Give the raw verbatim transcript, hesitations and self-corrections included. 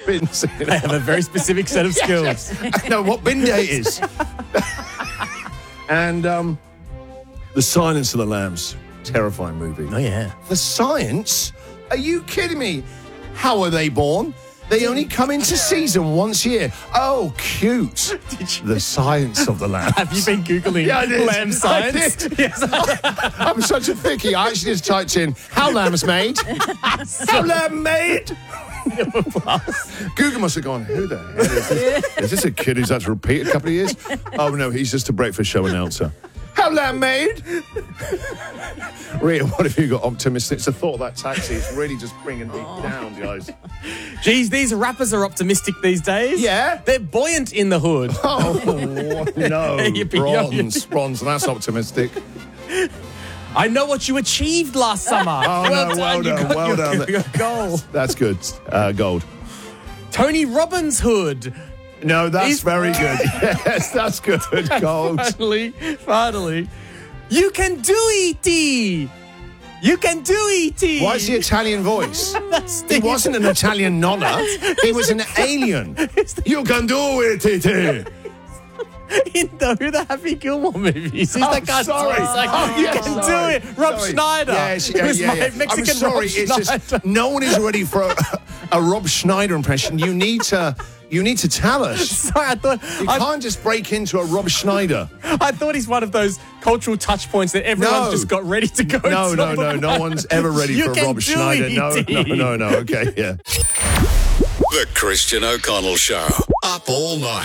bins in. They have a very specific set of skills. Yes, yes. I know what bin day is. And um, The Silence of the Lambs. Terrifying movie. Oh, yeah. The Science? Are you kidding me? How are they born? They only come into season once a year. Oh, cute. The Science of the Lambs. Have you been Googling Yeah, I did. lamb science? I did. Yes. I'm such a thickie. I actually just typed in, how lamb's made? How lamb made? Google must have gone, who the hell is this? Is this a kid who's had to repeat a couple of years? Oh, no, he's just a breakfast show announcer. How lamb made? Rita, what have you got optimistic? It's the thought of that taxi. It's really just bringing me down, guys. Geez, these rappers are optimistic these days. Yeah? They're buoyant in the hood. Oh, no. Yippee, Bronze. Bronze. That's optimistic. I know what you achieved last summer. Oh, well no, done. well You done, got well your, done. your goal. That's good. Uh, gold. Tony Robbins' hood. No, that's He's- very good. Yes, that's good. Gold. Finally, finally. You can do E T. You can do E T. Why is the Italian voice? That's He wasn't an Italian nonna. He was an alien. You can do it, T T. in the, who the Happy Gilmore movies. He's Oh, that guy. sorry. He's like, Oh, you yes, can sorry. do it. Rob Sorry. Schneider. Yes, yeah, Who's yeah, my yeah. Mexican I'm sorry. Rob It's Schneider. just no one is ready for a, a Rob Schneider impression. You need to. You need to tell us. Sorry, I thought You I, can't just break into a Rob Schneider. I thought he's one of those cultural touch points that everyone's No. just got ready to go. No, no, top no. of. No one's ever ready You for a can Rob do Schneider. it, No, E T. no, no, no. Okay, yeah. The Christian O'Connell Show. Up all night.